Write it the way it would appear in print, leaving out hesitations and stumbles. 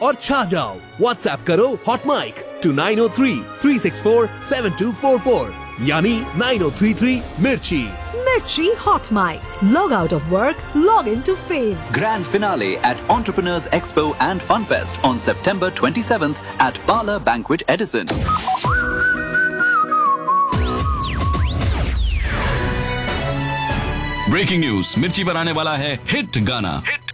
और छा जाओ। व्हाट्सएप करो हॉट माइक to 9033647244 यानी 9033 मिर्ची। Mirchi Hot Mic. Log out of work, log into fame. Grand finale at Entrepreneurs Expo and Funfest on September 27th at Parlor Banquet Edison. Breaking news, मिर्ची पर आने वाला है हिट गाना।